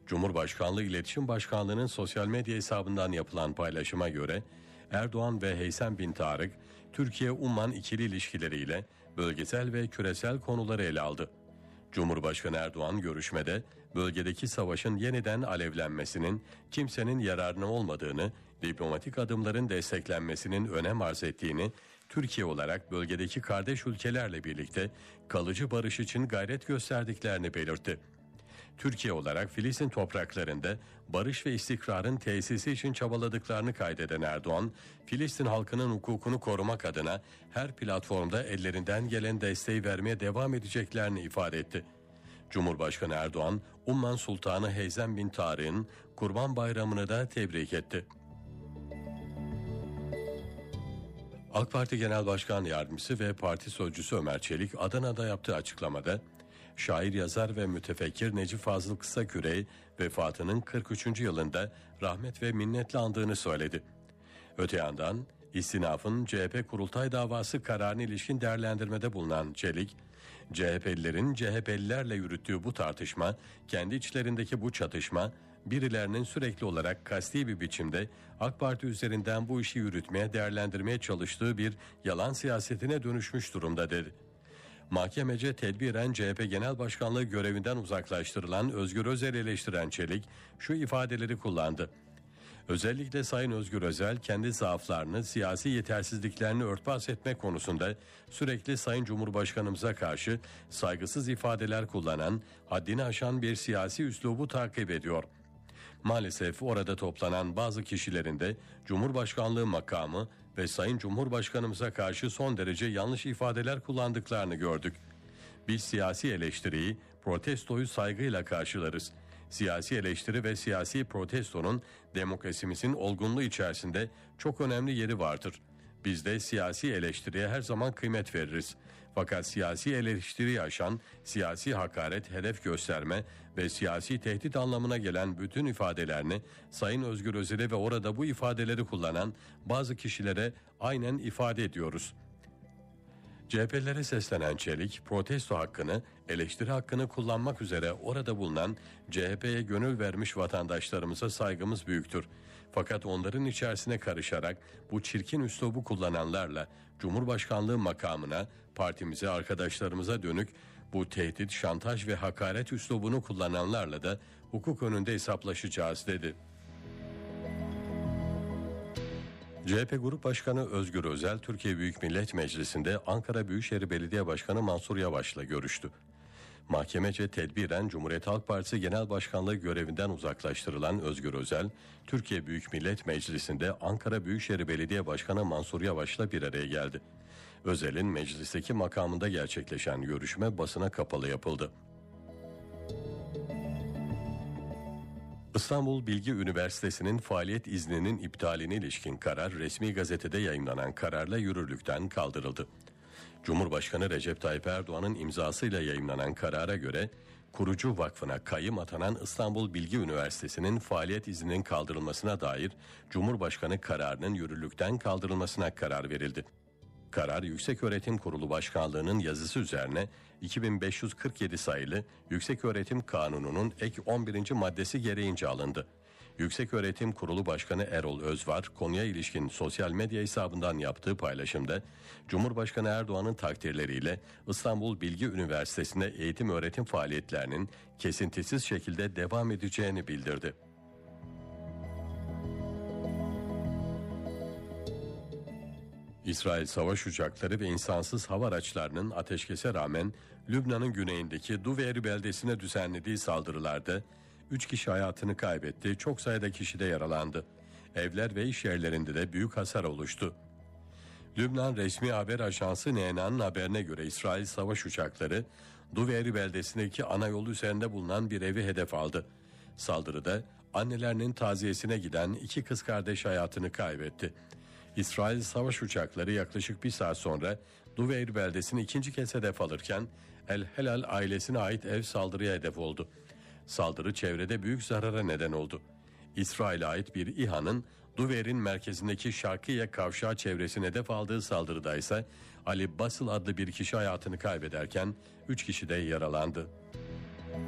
Cumhurbaşkanlığı İletişim Başkanlığı'nın sosyal medya hesabından yapılan paylaşıma göre Erdoğan ve Heysem bin Tarık, Türkiye-Umman ikili ilişkileriyle bölgesel ve küresel konuları ele aldı. Cumhurbaşkanı Erdoğan görüşmede bölgedeki savaşın yeniden alevlenmesinin kimsenin yararına olmadığını, diplomatik adımların desteklenmesinin önem arz ettiğini, Türkiye olarak bölgedeki kardeş ülkelerle birlikte kalıcı barış için gayret gösterdiklerini belirtti. Türkiye olarak Filistin topraklarında barış ve istikrarın tesisi için çabaladıklarını kaydeden Erdoğan, Filistin halkının hukukunu korumak adına her platformda ellerinden gelen desteği vermeye devam edeceklerini ifade etti. Cumhurbaşkanı Erdoğan, Umman Sultanı Heysem bin Tarık'ın Kurban Bayramı'nı da tebrik etti. AK Parti Genel Başkan Yardımcısı ve Parti Sözcüsü Ömer Çelik, Adana'da yaptığı açıklamada, şair, yazar ve mütefekkir Necip Fazıl Kısakürek vefatının 43. yılında rahmet ve minnetle andığını söyledi. Öte yandan istinafın CHP kurultay davası kararına ilişkin değerlendirmede bulunan Çelik, CHP'lilerin CHP'lilerle yürüttüğü bu tartışma, kendi içlerindeki bu çatışma, birilerinin sürekli olarak kasti bir biçimde AK Parti üzerinden bu işi yürütmeye, değerlendirmeye çalıştığı bir yalan siyasetine dönüşmüş durumda dedi. Mahkemece tedbiren CHP Genel Başkanlığı görevinden uzaklaştırılan Özgür Özel'i eleştiren Çelik şu ifadeleri kullandı. Özellikle Sayın Özgür Özel kendi zaaflarını, siyasi yetersizliklerini örtbas etme konusunda sürekli Sayın Cumhurbaşkanımıza karşı saygısız ifadeler kullanan, haddini aşan bir siyasi üslubu takip ediyor. Maalesef orada toplanan bazı kişilerin de Cumhurbaşkanlığı makamı ve Sayın Cumhurbaşkanımıza karşı son derece yanlış ifadeler kullandıklarını gördük. Biz siyasi eleştiriyi, protestoyu saygıyla karşılarız. Siyasi eleştiri ve siyasi protestonun demokrasimizin olgunluğu içerisinde çok önemli yeri vardır. Biz de siyasi eleştiriye her zaman kıymet veririz. Fakat siyasi eleştiriyi aşan, siyasi hakaret, hedef gösterme ve siyasi tehdit anlamına gelen bütün ifadelerini Sayın Özgür Özel'e ve orada bu ifadeleri kullanan bazı kişilere aynen ifade ediyoruz. CHP'lere seslenen Çelik, protesto hakkını, eleştiri hakkını kullanmak üzere orada bulunan CHP'ye gönül vermiş vatandaşlarımıza saygımız büyüktür. Fakat onların içerisine karışarak bu çirkin üslubu kullananlarla Cumhurbaşkanlığı makamına, partimize, arkadaşlarımıza dönük bu tehdit, şantaj ve hakaret üslubunu kullananlarla da hukuk önünde hesaplaşacağız dedi. CHP Grup Başkanı Özgür Özel, Türkiye Büyük Millet Meclisi'nde Ankara Büyükşehir Belediye Başkanı Mansur Yavaş'la görüştü. Mahkemece tedbiren Cumhuriyet Halk Partisi Genel Başkanlığı görevinden uzaklaştırılan Özgür Özel, Türkiye Büyük Millet Meclisi'nde Ankara Büyükşehir Belediye Başkanı Mansur Yavaş'la bir araya geldi. Özel'in meclisteki makamında gerçekleşen görüşme basına kapalı yapıldı. İstanbul Bilgi Üniversitesi'nin faaliyet izninin iptaline ilişkin karar resmi gazetede yayımlanan kararla yürürlükten kaldırıldı. Cumhurbaşkanı Recep Tayyip Erdoğan'ın imzasıyla yayımlanan karara göre kurucu vakfına kayyım atanan İstanbul Bilgi Üniversitesi'nin faaliyet izninin kaldırılmasına dair Cumhurbaşkanı kararının yürürlükten kaldırılmasına karar verildi. Karar Yükseköğretim Kurulu Başkanlığı'nın yazısı üzerine 2547 sayılı Yükseköğretim Kanunu'nun ek 11. maddesi gereğince alındı. Yükseköğretim Kurulu Başkanı Erol Özvar konuya ilişkin sosyal medya hesabından yaptığı paylaşımda Cumhurbaşkanı Erdoğan'ın takdirleriyle İstanbul Bilgi Üniversitesi'nde eğitim öğretim faaliyetlerinin kesintisiz şekilde devam edeceğini bildirdi. İsrail savaş uçakları ve insansız hava araçlarının ateşkese rağmen Lübnan'ın güneyindeki Duveyr beldesine düzenlediği saldırılarda 3 kişi hayatını kaybetti, çok sayıda kişi de yaralandı. Evler ve iş yerlerinde de büyük hasar oluştu. Lübnan resmi haber ajansı NNA'nın haberine göre İsrail savaş uçakları Duveyr beldesindeki ana yol üzerinde bulunan bir evi hedef aldı. Saldırıda annelerinin taziyesine giden 2 kız kardeş hayatını kaybetti. İsrail savaş uçakları yaklaşık bir saat sonra Duveyr beldesini ikinci kez hedef alırken El Helal ailesine ait ev saldırıya hedef oldu. Saldırı çevrede büyük zarara neden oldu. İsrail'e ait bir İHA'nın Duveyr'in merkezindeki Şarkiye kavşağı çevresine hedef aldığı saldırıda ise Ali Basıl adlı bir kişi hayatını kaybederken 3 kişi de yaralandı.